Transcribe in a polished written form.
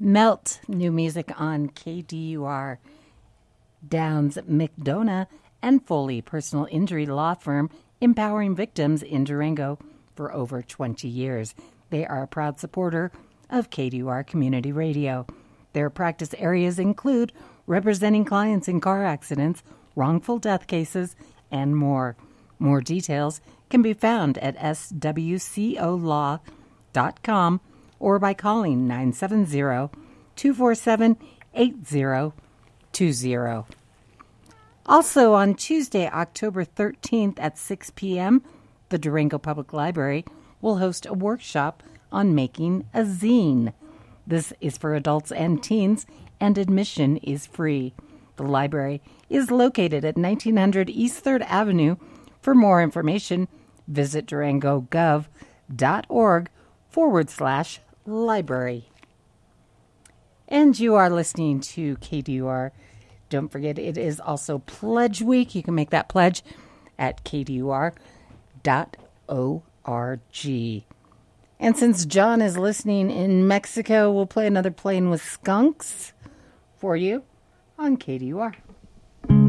Melt, new music on KDUR. Downs McDonough and Foley personal injury law firm empowering victims in Durango for over 20 years. They are a proud supporter of KDUR Community Radio. Their practice areas include representing clients in car accidents, wrongful death cases, and more. More details can be found at swcolaw.com or by calling 970-247-8020. Also on Tuesday, October 13th at 6 p.m., the Durango Public Library will host a workshop on making a zine. This is for adults and teens, and admission is free. The library is located at 1900 East 3rd Avenue. For more information, visit durangogov.org/library. And you are listening to KDUR. Don't forget, it is also Pledge Week. You can make that pledge at kdur.org. And since John is listening in Mexico, we'll play another Playing with Skunks for you on KDUR.